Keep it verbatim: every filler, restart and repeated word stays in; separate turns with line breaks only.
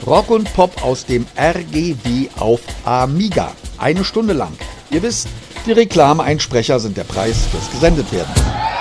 Rock und Pop aus dem R G W auf Amiga. Eine Stunde lang. Ihr wisst, die Reklameeinsprecher sind der Preis fürs Gesendetwerden.